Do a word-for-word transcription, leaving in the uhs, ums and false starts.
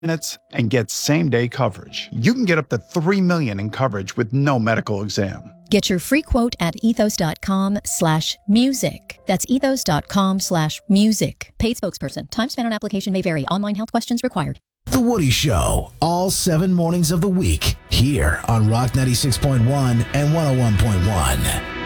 minutes and get same-day coverage. You can get up to three million dollars in coverage with no medical exam. Get your free quote at ethos.com slash music. That's ethos.com slash music. Paid spokesperson. Time spent on application may vary. Online health questions required. The Woody Show, all seven mornings of the week, here on Rock ninety-six point one and one oh one point one.